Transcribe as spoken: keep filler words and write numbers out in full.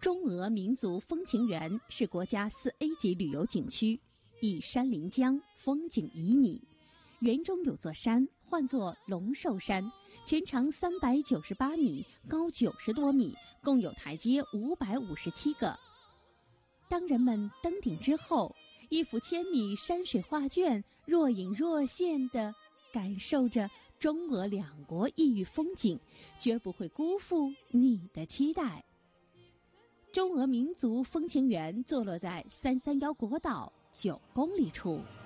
中俄民族风情园是国家 四 A 级旅游景区，以山临江，风景旖旎。园中有座山，唤作龙寿山，全长三百九十八米，高九十多米，共有台阶五百五十七个。当人们登顶之后，一幅千米山水画卷若隐若现地感受着中俄两国异域风景，绝不会辜负你的期待。中俄民族风情园坐落在三三幺国道九公里处。